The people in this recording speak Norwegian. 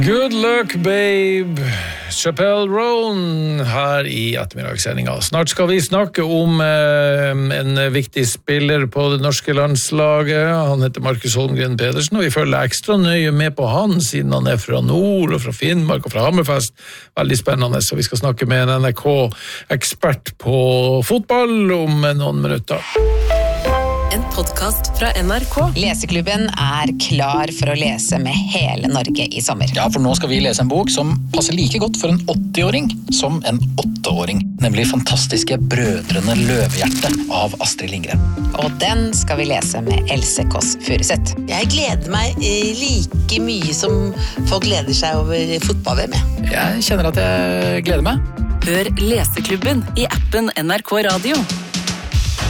Good luck, babe. Chappelle Roan her i ettermiddagssendingen. Snart skal vi snakke om en viktig spiller på det norske landslaget. Han heter Markus Holmgren Pedersen, og vi følger ekstra nøye med på han, siden han fra nord, og fra Finnmark, og fra Hammerfest. Veldig spennende, så vi skal snakke med en NRK-ekspert på fotball om noen minutter. En podcast fra NRK. Leseklubben klar for å lese med hele Norge i sommer. Ja, for nå skal vi lese en bok som passer like godt for en 80-åring som en 8-åring, nemlig fantastiske Brødrene Løvehjerte av Astrid Lindgren. Og den skal vi lese med Else Kåss Furuseth. Jeg gleder meg like mye som folk gleder seg over fotball-VM. Jeg kjenner at jeg gleder meg. Hør Leseklubben i appen NRK Radio.